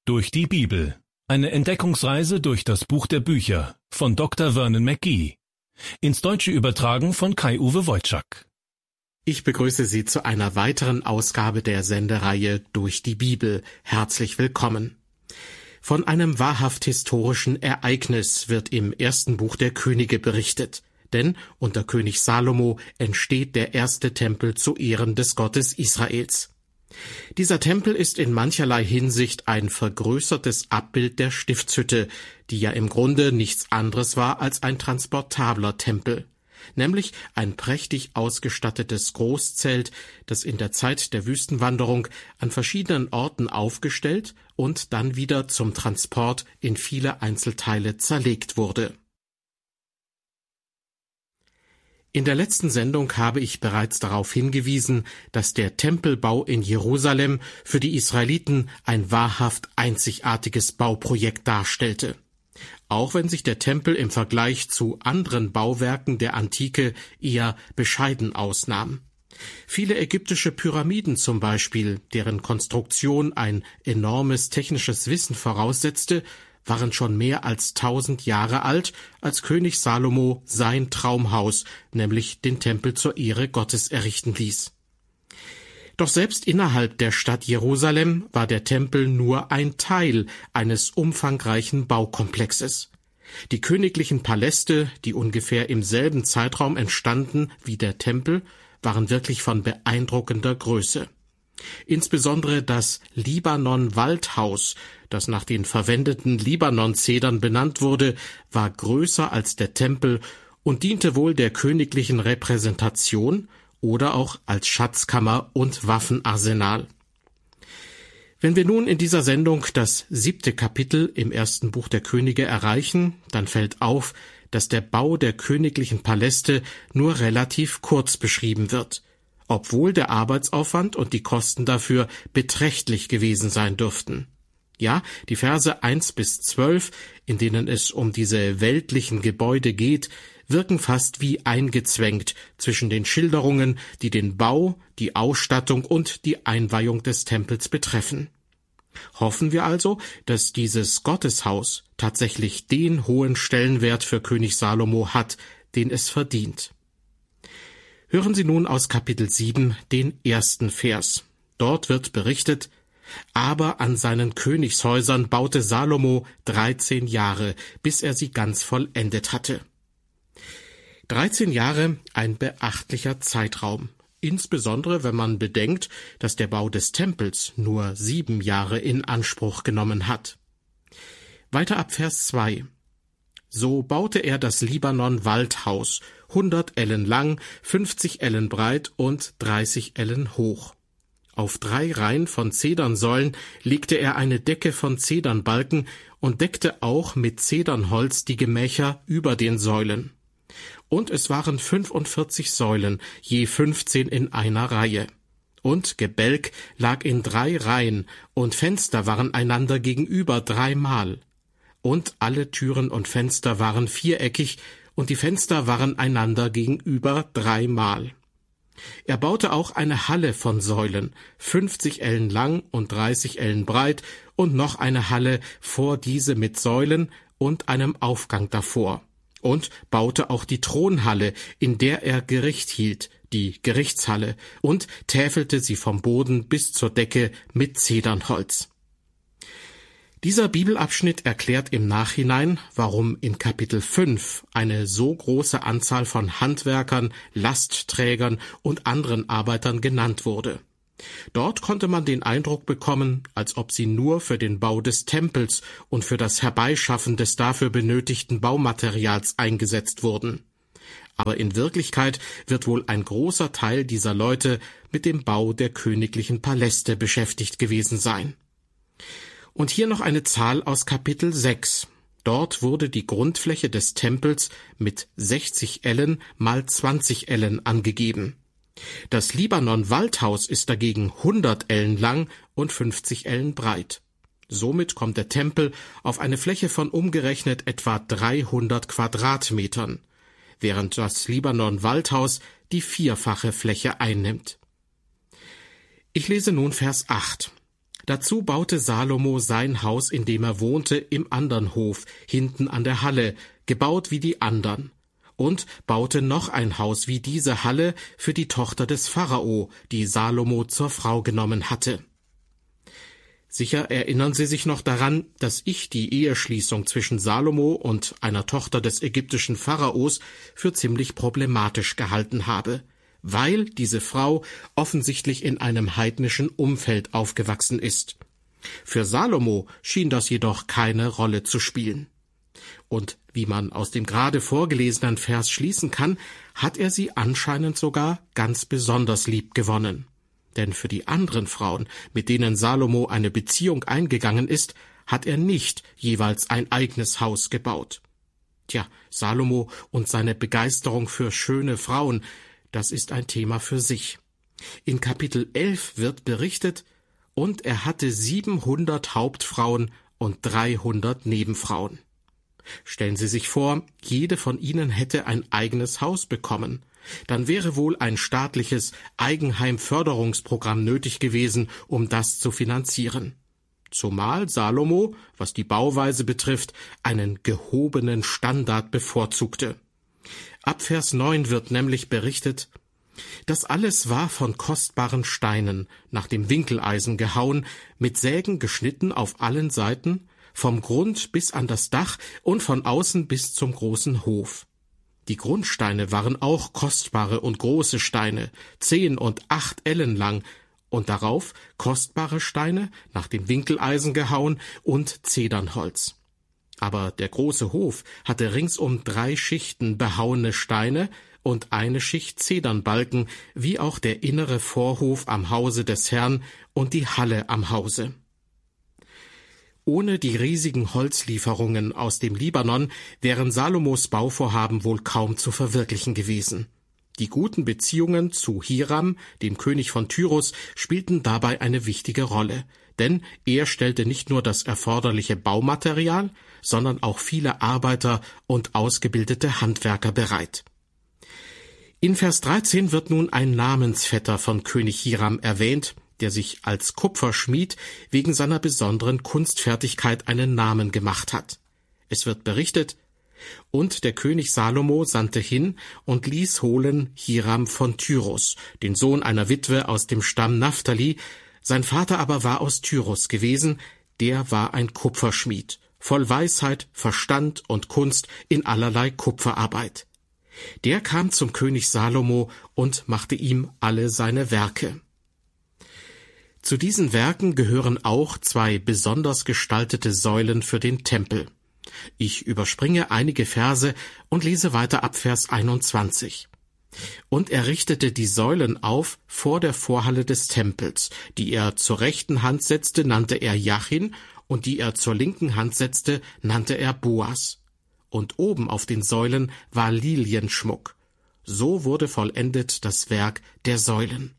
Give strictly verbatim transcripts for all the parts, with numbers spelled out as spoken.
Durch die Bibel. Eine Entdeckungsreise durch das Buch der Bücher von Doktor Vernon McGee. Ins Deutsche übertragen von Kai-Uwe Wojczak. Ich begrüße Sie zu einer weiteren Ausgabe der Sendereihe Durch die Bibel. Herzlich willkommen. Von einem wahrhaft historischen Ereignis wird im ersten Buch der Könige berichtet. Denn unter König Salomo entsteht der erste Tempel zu Ehren des Gottes Israels. Dieser Tempel ist in mancherlei Hinsicht ein vergrößertes Abbild der Stiftshütte, die ja im Grunde nichts anderes war als ein transportabler Tempel, nämlich ein prächtig ausgestattetes Großzelt, das in der Zeit der Wüstenwanderung an verschiedenen Orten aufgestellt und dann wieder zum Transport in viele Einzelteile zerlegt wurde. In der letzten Sendung habe ich bereits darauf hingewiesen, dass der Tempelbau in Jerusalem für die Israeliten ein wahrhaft einzigartiges Bauprojekt darstellte. Auch wenn sich der Tempel im Vergleich zu anderen Bauwerken der Antike eher bescheiden ausnahm. Viele ägyptische Pyramiden zum Beispiel, deren Konstruktion ein enormes technisches Wissen voraussetzte, waren schon mehr als tausend Jahre alt, als König Salomo sein Traumhaus, nämlich den Tempel zur Ehre Gottes, errichten ließ. Doch selbst innerhalb der Stadt Jerusalem war der Tempel nur ein Teil eines umfangreichen Baukomplexes. Die königlichen Paläste, die ungefähr im selben Zeitraum entstanden wie der Tempel, waren wirklich von beeindruckender Größe. Insbesondere das Libanon-Waldhaus, das nach den verwendeten Libanon-Zedern benannt wurde, war größer als der Tempel und diente wohl der königlichen Repräsentation oder auch als Schatzkammer und Waffenarsenal. Wenn wir nun in dieser Sendung das siebte Kapitel im ersten Buch der Könige erreichen, dann fällt auf, dass der Bau der königlichen Paläste nur relativ kurz beschrieben wird, obwohl der Arbeitsaufwand und die Kosten dafür beträchtlich gewesen sein dürften. Ja, die Verse eins bis zwölf, in denen es um diese weltlichen Gebäude geht, wirken fast wie eingezwängt zwischen den Schilderungen, die den Bau, die Ausstattung und die Einweihung des Tempels betreffen. Hoffen wir also, dass dieses Gotteshaus tatsächlich den hohen Stellenwert für König Salomo hat, den es verdient. Hören Sie nun aus Kapitel sieben den ersten Vers. Dort wird berichtet: Aber an seinen Königshäusern baute Salomo dreizehn Jahre, bis er sie ganz vollendet hatte. Dreizehn Jahre, ein beachtlicher Zeitraum, insbesondere wenn man bedenkt, dass der Bau des Tempels nur sieben Jahre in Anspruch genommen hat. Weiter ab Vers zwei. So baute er das Libanon-Waldhaus, hundert Ellen lang, fünfzig Ellen breit und dreißig Ellen hoch. Auf drei Reihen von Zedernsäulen legte er eine Decke von Zedernbalken und deckte auch mit Zedernholz die Gemächer über den Säulen. Und es waren fünfundvierzig Säulen, je fünfzehn in einer Reihe. Und Gebälk lag in drei Reihen, und Fenster waren einander gegenüber dreimal. Und alle Türen und Fenster waren viereckig, und die Fenster waren einander gegenüber dreimal. Er baute auch eine Halle von Säulen, fünfzig Ellen lang und dreißig Ellen breit, und noch eine Halle vor diese mit Säulen und einem Aufgang davor. Und baute auch die Thronhalle, in der er Gericht hielt, die Gerichtshalle, und täfelte sie vom Boden bis zur Decke mit Zedernholz. Dieser Bibelabschnitt erklärt im Nachhinein, warum in Kapitel fünf eine so große Anzahl von Handwerkern, Lastträgern und anderen Arbeitern genannt wurde. Dort konnte man den Eindruck bekommen, als ob sie nur für den Bau des Tempels und für das Herbeischaffen des dafür benötigten Baumaterials eingesetzt wurden. Aber in Wirklichkeit wird wohl ein großer Teil dieser Leute mit dem Bau der königlichen Paläste beschäftigt gewesen sein. Und hier noch eine Zahl aus Kapitel sechs. Dort wurde die Grundfläche des Tempels mit sechzig Ellen mal zwanzig Ellen angegeben. Das Libanon-Waldhaus ist dagegen hundert Ellen lang und fünfzig Ellen breit. Somit kommt der Tempel auf eine Fläche von umgerechnet etwa dreihundert Quadratmetern, während das Libanon-Waldhaus die vierfache Fläche einnimmt. Ich lese nun Vers acht. Dazu baute Salomo sein Haus, in dem er wohnte, im andern Hof, hinten an der Halle, gebaut wie die andern, und baute noch ein Haus wie diese Halle für die Tochter des Pharao, die Salomo zur Frau genommen hatte. Sicher erinnern Sie sich noch daran, dass ich die Eheschließung zwischen Salomo und einer Tochter des ägyptischen Pharaos für ziemlich problematisch gehalten habe, weil diese Frau offensichtlich in einem heidnischen Umfeld aufgewachsen ist. Für Salomo schien das jedoch keine Rolle zu spielen. Und wie man aus dem gerade vorgelesenen Vers schließen kann, hat er sie anscheinend sogar ganz besonders lieb gewonnen. Denn für die anderen Frauen, mit denen Salomo eine Beziehung eingegangen ist, hat er nicht jeweils ein eigenes Haus gebaut. Tja, Salomo und seine Begeisterung für schöne Frauen, das ist ein Thema für sich. In Kapitel elf wird berichtet, und er hatte siebenhundert Hauptfrauen und dreihundert Nebenfrauen. Stellen Sie sich vor, jede von ihnen hätte ein eigenes Haus bekommen. Dann wäre wohl ein staatliches Eigenheimförderungsprogramm nötig gewesen, um das zu finanzieren. Zumal Salomo, was die Bauweise betrifft, einen gehobenen Standard bevorzugte. Ab Vers neun wird nämlich berichtet: Das alles war von kostbaren Steinen, nach dem Winkeleisen gehauen, mit Sägen geschnitten auf allen Seiten, vom Grund bis an das Dach und von außen bis zum großen Hof. Die Grundsteine waren auch kostbare und große Steine, zehn und acht Ellen lang, und darauf kostbare Steine, nach dem Winkeleisen gehauen, und Zedernholz. Aber der große Hof hatte ringsum drei Schichten behauene Steine und eine Schicht Zedernbalken, wie auch der innere Vorhof am Hause des Herrn und die Halle am Hause. Ohne die riesigen Holzlieferungen aus dem Libanon wären Salomos Bauvorhaben wohl kaum zu verwirklichen gewesen. Die guten Beziehungen zu Hiram, dem König von Tyrus, spielten dabei eine wichtige Rolle, denn er stellte nicht nur das erforderliche Baumaterial, sondern auch viele Arbeiter und ausgebildete Handwerker bereit. In Vers dreizehn wird nun ein Namensvetter von König Hiram erwähnt, der sich als Kupferschmied wegen seiner besonderen Kunstfertigkeit einen Namen gemacht hat. Es wird berichtet: Und der König Salomo sandte hin und ließ holen Hiram von Tyrus, den Sohn einer Witwe aus dem Stamm Naphtali. Sein Vater aber war aus Tyrus gewesen, der war ein Kupferschmied, voll Weisheit, Verstand und Kunst in allerlei Kupferarbeit. Der kam zum König Salomo und machte ihm alle seine Werke. Zu diesen Werken gehören auch zwei besonders gestaltete Säulen für den Tempel. Ich überspringe einige Verse und lese weiter ab Vers einundzwanzig. Und er richtete die Säulen auf vor der Vorhalle des Tempels, die er zur rechten Hand setzte, nannte er Jachin, und die er zur linken Hand setzte, nannte er Boas. Und oben auf den Säulen war Lilienschmuck. So wurde vollendet das Werk der Säulen.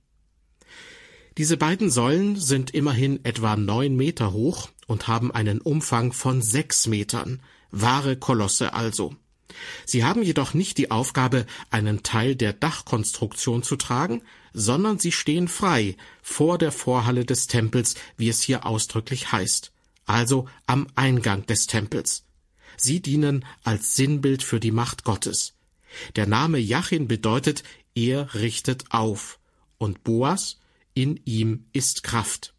Diese beiden Säulen sind immerhin etwa neun Meter hoch und haben einen Umfang von sechs Metern, wahre Kolosse also. Sie haben jedoch nicht die Aufgabe, einen Teil der Dachkonstruktion zu tragen, sondern sie stehen frei vor der Vorhalle des Tempels, wie es hier ausdrücklich heißt, also am Eingang des Tempels. Sie dienen als Sinnbild für die Macht Gottes. Der Name Jachin bedeutet, er richtet auf, und Boas, in ihm ist Kraft.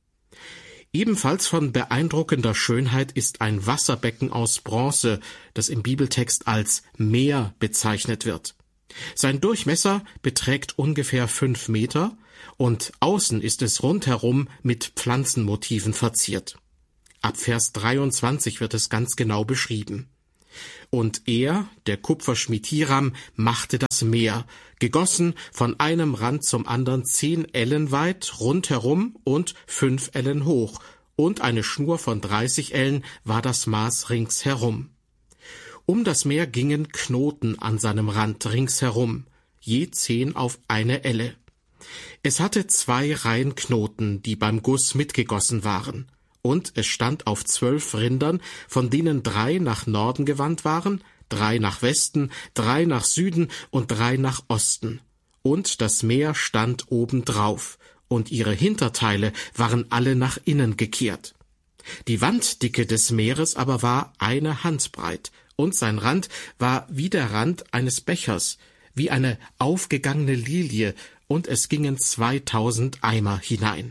Ebenfalls von beeindruckender Schönheit ist ein Wasserbecken aus Bronze, das im Bibeltext als Meer bezeichnet wird. Sein Durchmesser beträgt ungefähr fünf Meter und außen ist es rundherum mit Pflanzenmotiven verziert. Ab Vers dreiundzwanzig wird es ganz genau beschrieben. Und er, der Kupferschmied Hiram, machte das Meer, gegossen von einem Rand zum anderen zehn Ellen weit rundherum und fünf Ellen hoch, und eine Schnur von dreißig Ellen war das Maß ringsherum. Um das Meer gingen Knoten an seinem Rand ringsherum, je zehn auf eine Elle. Es hatte zwei Reihen Knoten, die beim Guss mitgegossen waren. Und es stand auf zwölf Rindern, von denen drei nach Norden gewandt waren, drei nach Westen, drei nach Süden und drei nach Osten. Und das Meer stand obendrauf, und ihre Hinterteile waren alle nach innen gekehrt. Die Wanddicke des Meeres aber war eine Hand breit, und sein Rand war wie der Rand eines Bechers, wie eine aufgegangene Lilie, und es gingen zweitausend Eimer hinein.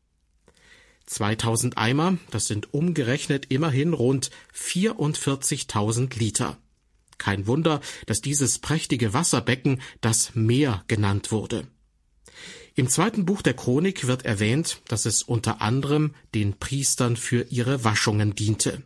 zweitausend Eimer, das sind umgerechnet immerhin rund vierundvierzigtausend Liter. Kein Wunder, dass dieses prächtige Wasserbecken das Meer genannt wurde. Im zweiten Buch der Chronik wird erwähnt, dass es unter anderem den Priestern für ihre Waschungen diente.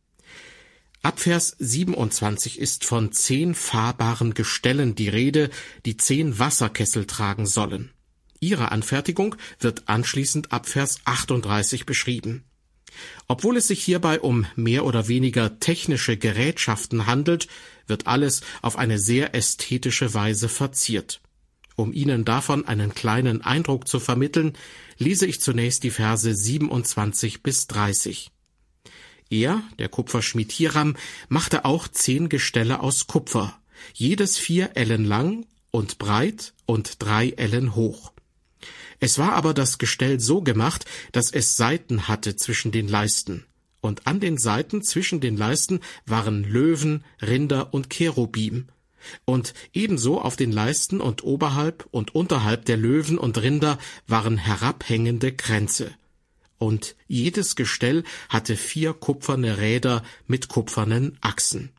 Ab Vers siebenundzwanzig ist von zehn fahrbaren Gestellen die Rede, die zehn Wasserkessel tragen sollen. Ihre Anfertigung wird anschließend ab Vers achtunddreißig beschrieben. Obwohl es sich hierbei um mehr oder weniger technische Gerätschaften handelt, wird alles auf eine sehr ästhetische Weise verziert. Um Ihnen davon einen kleinen Eindruck zu vermitteln, lese ich zunächst die Verse siebenundzwanzig bis dreißig. Er, der Kupferschmied Hiram, machte auch zehn Gestelle aus Kupfer, jedes vier Ellen lang und breit und drei Ellen hoch. Es war aber das Gestell so gemacht, dass es Seiten hatte zwischen den Leisten, und an den Seiten zwischen den Leisten waren Löwen, Rinder und Cherubim, und ebenso auf den Leisten und oberhalb und unterhalb der Löwen und Rinder waren herabhängende Kränze. Und jedes Gestell hatte vier kupferne Räder mit kupfernen Achsen.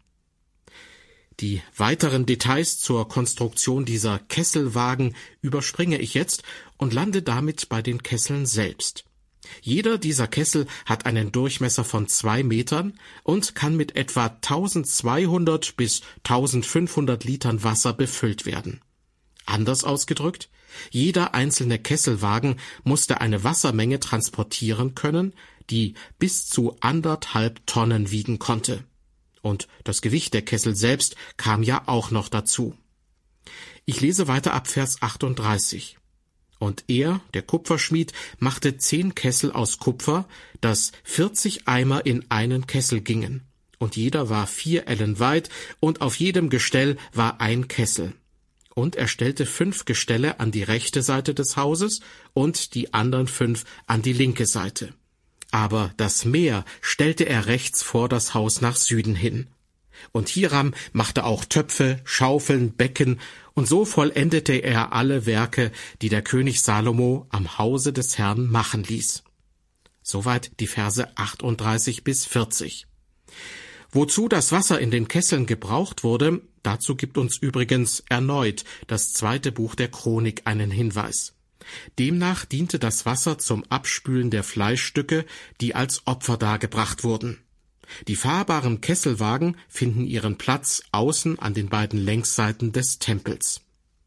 Die weiteren Details zur Konstruktion dieser Kesselwagen überspringe ich jetzt und lande damit bei den Kesseln selbst. Jeder dieser Kessel hat einen Durchmesser von zwei Metern und kann mit etwa eintausendzweihundert bis eintausendfünfhundert Litern Wasser befüllt werden. Anders ausgedrückt, jeder einzelne Kesselwagen musste eine Wassermenge transportieren können, die bis zu anderthalb Tonnen wiegen konnte. Und das Gewicht der Kessel selbst kam ja auch noch dazu. Ich lese weiter ab Vers achtunddreißig. Und er, der Kupferschmied, machte zehn Kessel aus Kupfer, dass vierzig Eimer in einen Kessel gingen. Und jeder war vier Ellen weit, und auf jedem Gestell war ein Kessel. Und er stellte fünf Gestelle an die rechte Seite des Hauses und die anderen fünf an die linke Seite. Aber das Meer stellte er rechts vor das Haus nach Süden hin. Und Hiram machte auch Töpfe, Schaufeln, Becken, und so vollendete er alle Werke, die der König Salomo am Hause des Herrn machen ließ. Soweit die Verse achtunddreißig bis vierzig. Wozu das Wasser in den Kesseln gebraucht wurde, dazu gibt uns übrigens erneut das zweite Buch der Chronik einen Hinweis. Demnach diente das Wasser zum Abspülen der Fleischstücke, die als Opfer dargebracht wurden. Die fahrbaren Kesselwagen finden ihren Platz außen an den beiden Längsseiten des Tempels.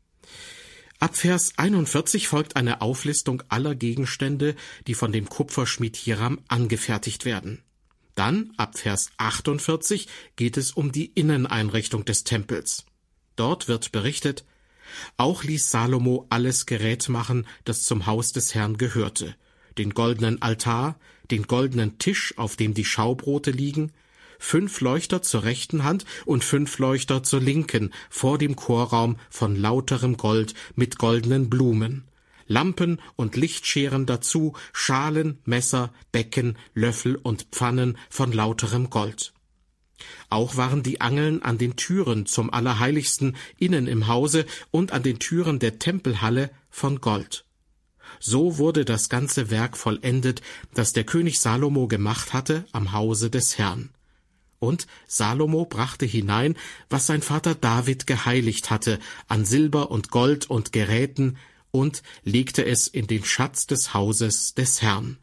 Ab Vers einundvierzig folgt eine Auflistung aller Gegenstände, die von dem Kupferschmied Hiram angefertigt werden. Dann, ab Vers achtundvierzig, geht es um die Inneneinrichtung des Tempels. Dort wird berichtet: Auch ließ Salomo alles Gerät machen, das zum Haus des Herrn gehörte: den goldenen Altar, den goldenen Tisch, auf dem die Schaubrote liegen, fünf Leuchter zur rechten Hand und fünf Leuchter zur linken vor dem Chorraum von lauterem Gold mit goldenen Blumen, Lampen und Lichtscheren dazu, Schalen, Messer, Becken, Löffel und Pfannen von lauterem Gold. Auch waren die Angeln an den Türen zum Allerheiligsten innen im Hause und an den Türen der Tempelhalle von Gold. So wurde das ganze Werk vollendet, das der König Salomo gemacht hatte am Hause des Herrn. Und Salomo brachte hinein, was sein Vater David geheiligt hatte, an Silber und Gold und Geräten, und legte es in den Schatz des Hauses des Herrn.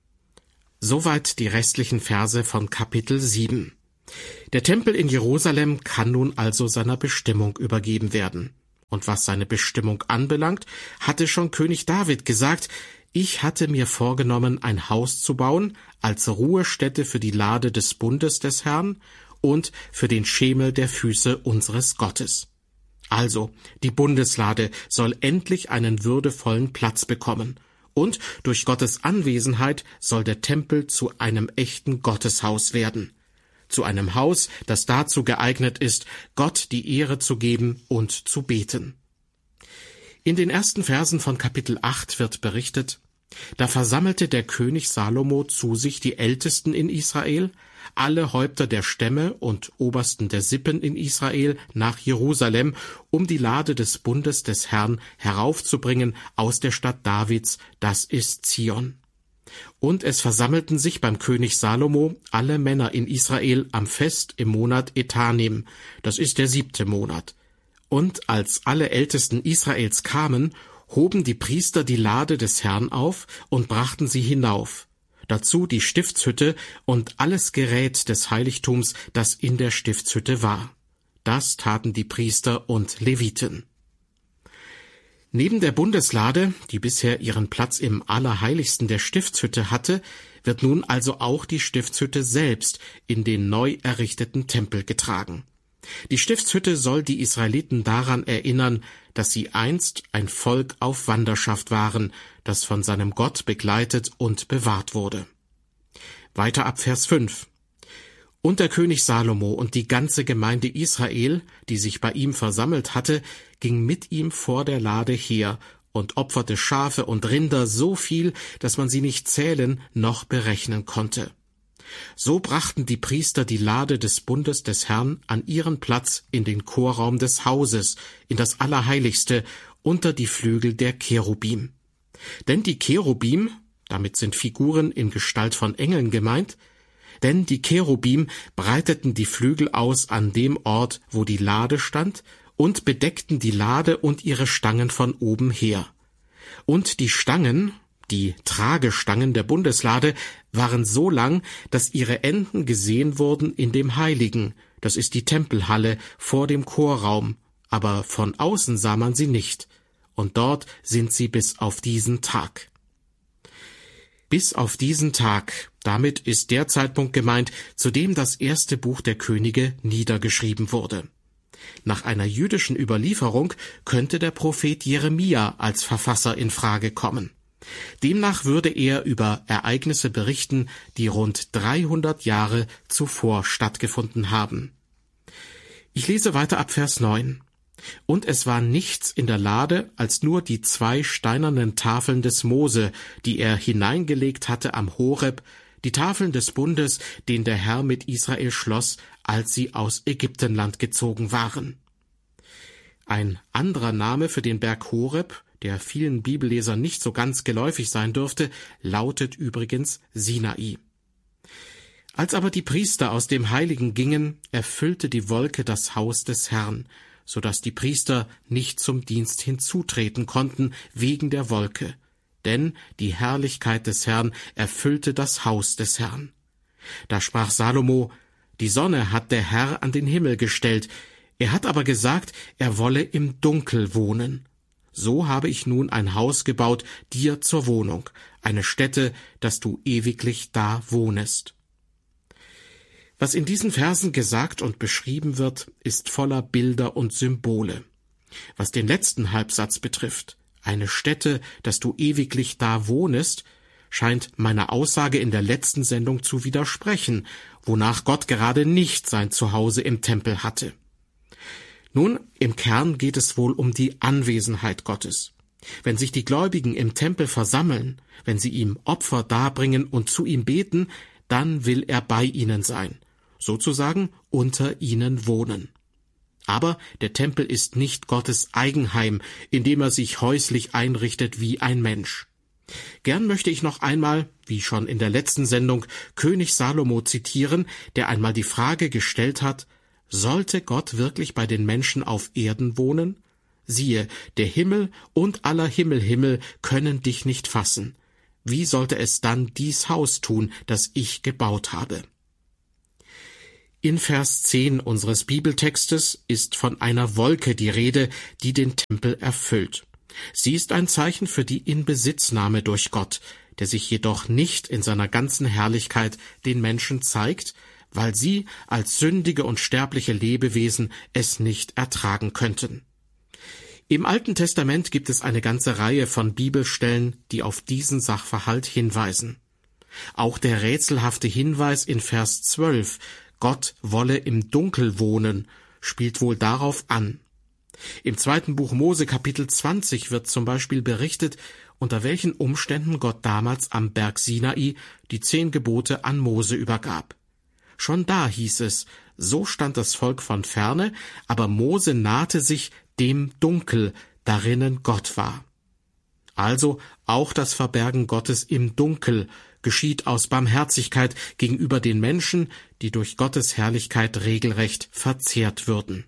Soweit die restlichen Verse von Kapitel sieben. Der Tempel in Jerusalem kann nun also seiner Bestimmung übergeben werden. Und was seine Bestimmung anbelangt, hatte schon König David gesagt: Ich hatte mir vorgenommen, ein Haus zu bauen, als Ruhestätte für die Lade des Bundes des Herrn und für den Schemel der Füße unseres Gottes. Also, die Bundeslade soll endlich einen würdevollen Platz bekommen, und durch Gottes Anwesenheit soll der Tempel zu einem echten Gotteshaus werden. Zu einem Haus, das dazu geeignet ist, Gott die Ehre zu geben und zu beten. In den ersten Versen von Kapitel acht wird berichtet: Da versammelte der König Salomo zu sich die Ältesten in Israel, alle Häupter der Stämme und Obersten der Sippen in Israel nach Jerusalem, um die Lade des Bundes des Herrn heraufzubringen aus der Stadt Davids, das ist Zion. Und es versammelten sich beim König Salomo alle Männer in Israel am Fest im Monat Etanim, das ist der siebte Monat. Und als alle Ältesten Israels kamen, hoben die Priester die Lade des Herrn auf und brachten sie hinauf, dazu die Stiftshütte und alles Gerät des Heiligtums, das in der Stiftshütte war. Das taten die Priester und Leviten. Neben der Bundeslade, die bisher ihren Platz im Allerheiligsten der Stiftshütte hatte, wird nun also auch die Stiftshütte selbst in den neu errichteten Tempel getragen. Die Stiftshütte soll die Israeliten daran erinnern, dass sie einst ein Volk auf Wanderschaft waren, das von seinem Gott begleitet und bewahrt wurde. Weiter ab Vers fünf. Und der König Salomo und die ganze Gemeinde Israel, die sich bei ihm versammelt hatte, ging mit ihm vor der Lade her und opferte Schafe und Rinder so viel, dass man sie nicht zählen noch berechnen konnte. So brachten die Priester die Lade des Bundes des Herrn an ihren Platz in den Chorraum des Hauses, in das Allerheiligste, unter die Flügel der Cherubim. Denn die Cherubim, damit sind Figuren in Gestalt von Engeln gemeint, denn die Cherubim breiteten die Flügel aus an dem Ort, wo die Lade stand, und bedeckten die Lade und ihre Stangen von oben her. Und die Stangen, die Tragestangen der Bundeslade, waren so lang, dass ihre Enden gesehen wurden in dem Heiligen, das ist die Tempelhalle, vor dem Chorraum, aber von außen sah man sie nicht, und dort sind sie bis auf diesen Tag. Bis auf diesen Tag, damit ist der Zeitpunkt gemeint, zu dem das erste Buch der Könige niedergeschrieben wurde. Nach einer jüdischen Überlieferung könnte der Prophet Jeremia als Verfasser in Frage kommen. Demnach würde er über Ereignisse berichten, die rund dreihundert Jahre zuvor stattgefunden haben. Ich lese weiter ab Vers neun. Und es war nichts in der Lade als nur die zwei steinernen Tafeln des Mose, die er hineingelegt hatte am Horeb, die Tafeln des Bundes, den der Herr mit Israel schloss, als sie aus Ägyptenland gezogen waren. Ein anderer Name für den Berg Horeb, der vielen Bibellesern nicht so ganz geläufig sein dürfte, lautet übrigens Sinai. Als aber die Priester aus dem Heiligen gingen, erfüllte die Wolke das Haus des Herrn, so dass die Priester nicht zum Dienst hinzutreten konnten wegen der Wolke, denn die Herrlichkeit des Herrn erfüllte das Haus des Herrn. Da sprach Salomo: Die Sonne hat der Herr an den Himmel gestellt, er hat aber gesagt, er wolle im Dunkel wohnen. So habe ich nun ein Haus gebaut, dir zur Wohnung, eine Stätte, dass du ewiglich da wohnest. Was in diesen Versen gesagt und beschrieben wird, ist voller Bilder und Symbole. Was den letzten Halbsatz betrifft, eine Stätte, dass du ewiglich da wohnest, scheint meiner Aussage in der letzten Sendung zu widersprechen, wonach Gott gerade nicht sein Zuhause im Tempel hatte. Nun, im Kern geht es wohl um die Anwesenheit Gottes. Wenn sich die Gläubigen im Tempel versammeln, wenn sie ihm Opfer darbringen und zu ihm beten, dann will er bei ihnen sein, sozusagen unter ihnen wohnen. Aber der Tempel ist nicht Gottes Eigenheim, in dem er sich häuslich einrichtet wie ein Mensch. Gern möchte ich noch einmal, wie schon in der letzten Sendung, König Salomo zitieren, der einmal die Frage gestellt hat: Sollte Gott wirklich bei den Menschen auf Erden wohnen? Siehe, der Himmel und aller Himmelhimmel können dich nicht fassen. Wie sollte es dann dies Haus tun, das ich gebaut habe? In Vers zehn unseres Bibeltextes ist von einer Wolke die Rede, die den Tempel erfüllt. Sie ist ein Zeichen für die Inbesitznahme durch Gott, der sich jedoch nicht in seiner ganzen Herrlichkeit den Menschen zeigt, weil sie als sündige und sterbliche Lebewesen es nicht ertragen könnten. Im Alten Testament gibt es eine ganze Reihe von Bibelstellen, die auf diesen Sachverhalt hinweisen. Auch der rätselhafte Hinweis in Vers zwölf, Gott wolle im Dunkel wohnen, spielt wohl darauf an. Im zweiten Buch Mose Kapitel zwanzig wird zum Beispiel berichtet, unter welchen Umständen Gott damals am Berg Sinai die zehn Gebote an Mose übergab. Schon da hieß es, so stand das Volk von ferne, aber Mose nahte sich dem Dunkel, darinnen Gott war. Also auch das Verbergen Gottes im Dunkel geschieht aus Barmherzigkeit gegenüber den Menschen, die durch Gottes Herrlichkeit regelrecht verzehrt würden.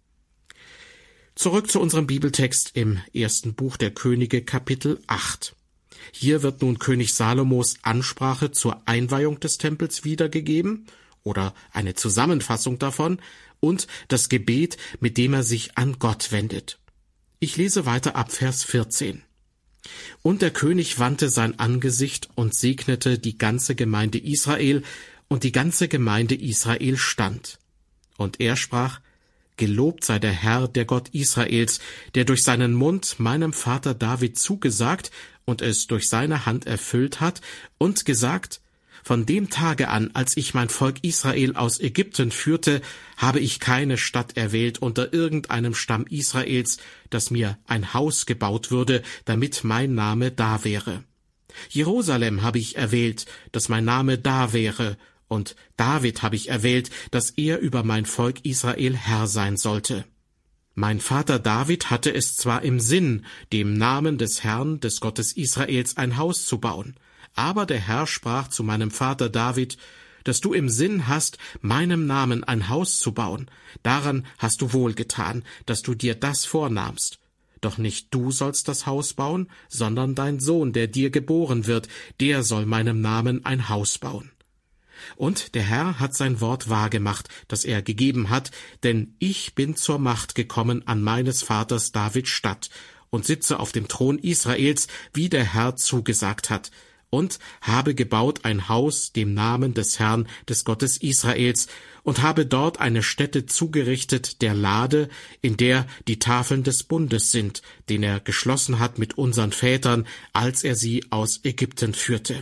Zurück zu unserem Bibeltext im ersten Buch der Könige, Kapitel acht. Hier wird nun König Salomos Ansprache zur Einweihung des Tempels wiedergegeben oder eine Zusammenfassung davon und das Gebet, mit dem er sich an Gott wendet. Ich lese weiter ab Vers vierzehn. Und der König wandte sein Angesicht und segnete die ganze Gemeinde Israel, und die ganze Gemeinde Israel stand. Und er sprach: Gelobt sei der Herr, der Gott Israels, der durch seinen Mund meinem Vater David zugesagt und es durch seine Hand erfüllt hat und gesagt: Von dem Tage an, als ich mein Volk Israel aus Ägypten führte, habe ich keine Stadt erwählt unter irgendeinem Stamm Israels, dass mir ein Haus gebaut würde, damit mein Name da wäre. Jerusalem habe ich erwählt, dass mein Name da wäre, und David habe ich erwählt, dass er über mein Volk Israel Herr sein sollte. Mein Vater David hatte es zwar im Sinn, dem Namen des Herrn, des Gottes Israels, ein Haus zu bauen, aber der Herr sprach zu meinem Vater David: Dass du im Sinn hast, meinem Namen ein Haus zu bauen, daran hast du wohlgetan, dass du dir das vornahmst. Doch nicht du sollst das Haus bauen, sondern dein Sohn, der dir geboren wird, der soll meinem Namen ein Haus bauen. Und der Herr hat sein Wort wahrgemacht, das er gegeben hat, denn ich bin zur Macht gekommen an meines Vaters David Statt und sitze auf dem Thron Israels, wie der Herr zugesagt hat, und habe gebaut ein Haus dem Namen des Herrn, des Gottes Israels, und habe dort eine Stätte zugerichtet der Lade, in der die Tafeln des Bundes sind, den er geschlossen hat mit unseren Vätern, als er sie aus Ägypten führte.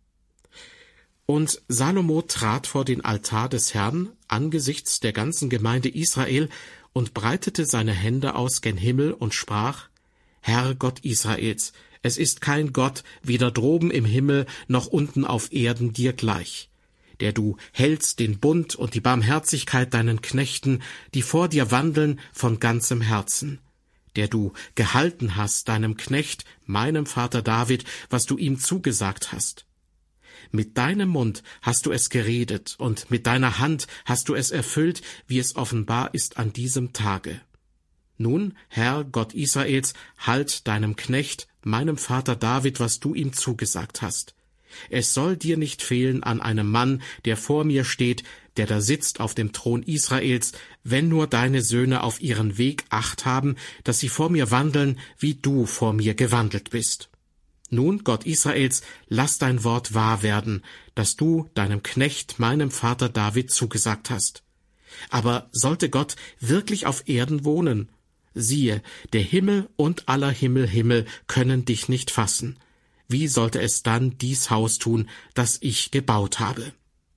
Und Salomo trat vor den Altar des Herrn angesichts der ganzen Gemeinde Israel und breitete seine Hände aus gen Himmel und sprach: Herr Gott Israels, es ist kein Gott, weder droben im Himmel noch unten auf Erden dir gleich, der du hältst den Bund und die Barmherzigkeit deinen Knechten, die vor dir wandeln von ganzem Herzen, der du gehalten hast deinem Knecht, meinem Vater David, was du ihm zugesagt hast. Mit deinem Mund hast du es geredet, und mit deiner Hand hast du es erfüllt, wie es offenbar ist an diesem Tage. Nun, Herr Gott Israels, halt deinem Knecht, meinem Vater David, was du ihm zugesagt hast. Es soll dir nicht fehlen an einem Mann, der vor mir steht, der da sitzt auf dem Thron Israels, wenn nur deine Söhne auf ihren Weg Acht haben, dass sie vor mir wandeln, wie du vor mir gewandelt bist. Nun, Gott Israels, lass dein Wort wahr werden, das du deinem Knecht, meinem Vater David, zugesagt hast. Aber sollte Gott wirklich auf Erden wohnen? Siehe, der Himmel und aller Himmel Himmel können dich nicht fassen. Wie sollte es dann dies Haus tun, das ich gebaut habe?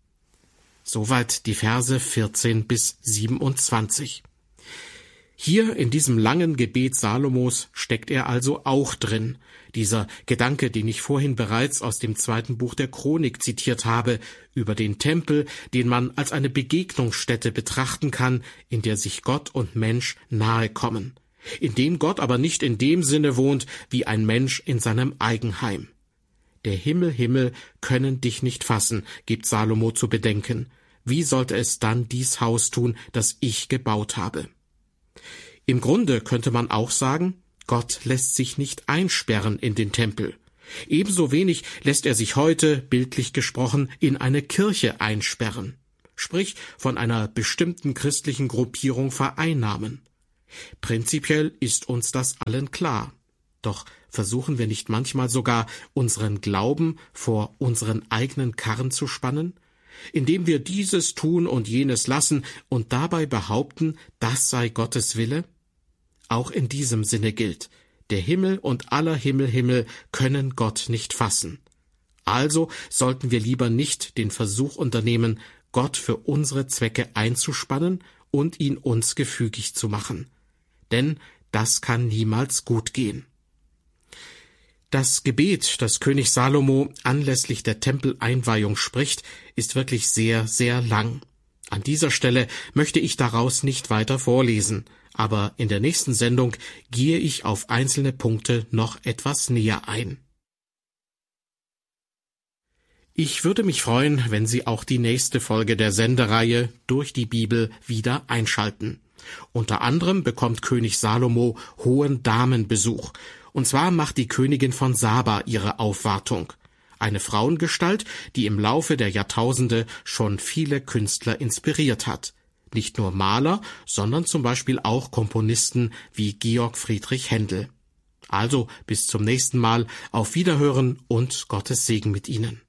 Soweit die Verse vierzehn bis siebenundzwanzig. Hier in diesem langen Gebet Salomos steckt er also auch drin, dieser Gedanke, den ich vorhin bereits aus dem zweiten Buch der Chronik zitiert habe, über den Tempel, den man als eine Begegnungsstätte betrachten kann, in der sich Gott und Mensch nahe kommen, in dem Gott aber nicht in dem Sinne wohnt, wie ein Mensch in seinem Eigenheim. Der Himmel, Himmel können dich nicht fassen, gibt Salomo zu bedenken. Wie sollte es dann dies Haus tun, das ich gebaut habe? Im Grunde könnte man auch sagen, Gott lässt sich nicht einsperren in den Tempel. Ebenso wenig lässt er sich heute, bildlich gesprochen, in eine Kirche einsperren, sprich von einer bestimmten christlichen Gruppierung vereinnahmen. Prinzipiell ist uns das allen klar. Doch versuchen wir nicht manchmal sogar, unseren Glauben vor unseren eigenen Karren zu spannen, indem wir dieses tun und jenes lassen und dabei behaupten, das sei Gottes Wille? Auch in diesem Sinne gilt, der Himmel und aller Himmel Himmel können Gott nicht fassen. Also sollten wir lieber nicht den Versuch unternehmen, Gott für unsere Zwecke einzuspannen und ihn uns gefügig zu machen. denn das kann niemals gut gehen. Das Gebet, das König Salomo anlässlich der Tempeleinweihung spricht, ist wirklich sehr, sehr lang. An dieser Stelle möchte ich daraus nicht weiter vorlesen, aber in der nächsten Sendung gehe ich auf einzelne Punkte noch etwas näher ein. Ich würde mich freuen, wenn Sie auch die nächste Folge der Sendereihe Durch die Bibel wieder einschalten. Unter anderem bekommt König Salomo hohen Damenbesuch, und zwar macht die Königin von Saba ihre Aufwartung. Eine Frauengestalt, die im Laufe der Jahrtausende schon viele Künstler inspiriert hat. Nicht nur Maler, sondern zum Beispiel auch Komponisten wie Georg Friedrich Händel. Also bis zum nächsten Mal, auf Wiederhören und Gottes Segen mit Ihnen.